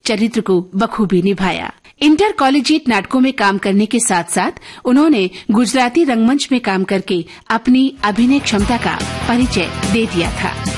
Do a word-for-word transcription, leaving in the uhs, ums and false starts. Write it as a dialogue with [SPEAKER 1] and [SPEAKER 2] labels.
[SPEAKER 1] चरित्र को बखूबी निभाया। इंटर कॉलेजिएट नाटकों में काम करने के साथ साथ उन्होंने गुजराती रंगमंच में काम करके अपनी अभिनय क्षमता का परिचय दे दिया था।